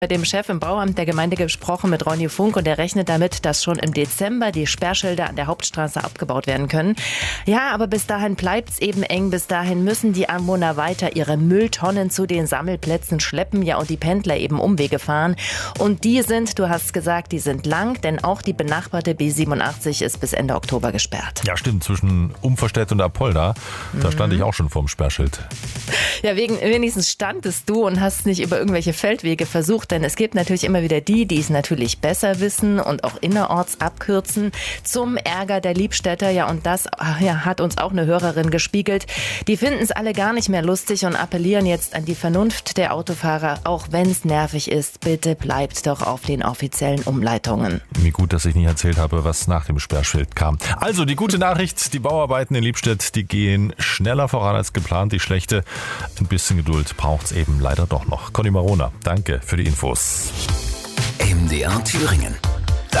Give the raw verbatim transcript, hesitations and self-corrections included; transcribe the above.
Mit dem Chef im Bauamt der Gemeinde gesprochen, mit Ronny Funk, und er rechnet damit, dass schon im Dezember die Sperrschilder an der Hauptstraße abgebaut werden können. Ja, aber bis dahin bleibt's eben eng. Bis dahin müssen die Anwohner weiter ihre Mülltonnen zu den Sammelplätzen schleppen, ja, und die Pendler eben Umwege fahren. Und die sind, du hast gesagt, die sind lang, denn auch die benachbarte B siebenundachtzig ist bis Ende Oktober gesperrt. Ja, stimmt, zwischen Umverstedt und Apolda, da mhm. stand ich auch schon vorm Sperrschild. Ja, wegen, wenigstens standest du und hast nicht über irgendwelche Feldwege versucht, denn es gibt natürlich immer wieder die, die es natürlich besser wissen und auch innerorts abkürzen, zum Ärger der Liebstädter. Ja, und das ja, hat uns auch eine Hörerin gespiegelt. Die finden es alle gar nicht mehr lustig und appellieren jetzt an die Vernunft der Autofahrer, auch wenn es nervig ist, bitte bleibt doch auf den offiziellen Umleitungen. Wie gut, dass ich nicht erzählt habe, was nach dem Sperrschild kam. Also die gute Nachricht, die Bauarbeiten in Liebstedt, die gehen schneller voran als geplant. Die schlechte, ein bisschen Geduld braucht es eben leider doch noch. Conny Marona, danke für die Infos. M D R Thüringen.